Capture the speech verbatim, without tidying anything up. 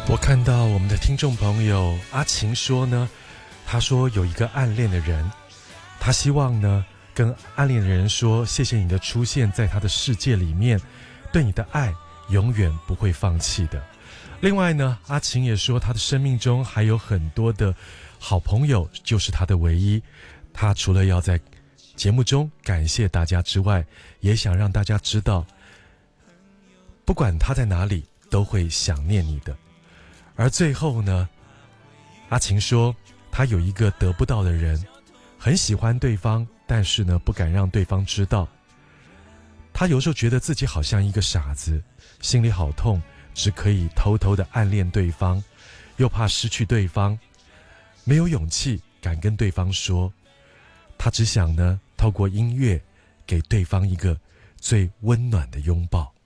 我看到我们的听众朋友阿晴说呢，他说有一个暗恋的人，他希望呢跟暗恋的人说，谢谢你的出现在他的世界里面，对你的爱永远不会放弃的。另外呢，阿晴也说他的生命中还有很多的好朋友，就是他的唯一。他除了要在节目中感谢大家之外，也想让大家知道，不管他在哪里都会想念你的。而最后呢，阿晴说他有一个得不到的人，很喜欢对方，但是呢不敢让对方知道。他有时候觉得自己好像一个傻子，心里好痛，只可以偷偷的暗恋对方，又怕失去对方，没有勇气敢跟对方说。他只想呢透过音乐给对方一个最温暖的拥抱。